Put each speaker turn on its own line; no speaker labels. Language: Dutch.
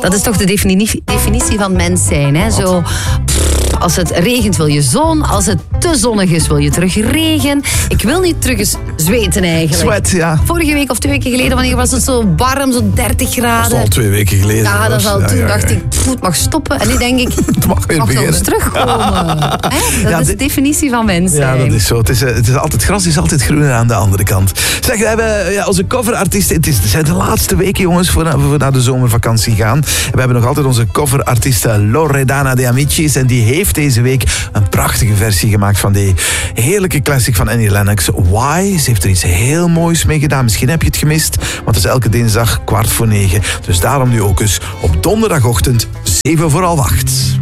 Dat is toch de definitie van mens zijn. Hè? Zo, als het regent wil je zon. Als het te zonnig is wil je terug regen. Ik wil niet terug eens zweten eigenlijk.
Sweat, ja.
Vorige week of 2 weken geleden, wanneer was het zo warm, zo 30 graden.
Dat is al 2 weken geleden.
Ja, dat is al. Toen dacht ik, het mag stoppen. En nu denk ik,
het mag weer
nog
beginnen.
eens terugkomen. Dat is de definitie van mens zijn.
Ja, dat is zo. Het is altijd, gras is altijd groener aan de andere kant. Zeg, we hebben onze coverartiesten. Het zijn de laatste weken, jongens, voordat we naar de zomervakantie gaan. We hebben nog altijd onze coverartieste Loredana de Amicis. En die heeft deze week een prachtige versie gemaakt van die heerlijke classic van Annie Lennox. Why? Ze heeft er iets heel moois mee gedaan. Misschien heb je het gemist, want het is elke dinsdag 8:45. Dus daarom nu ook eens op donderdagochtend 7:45.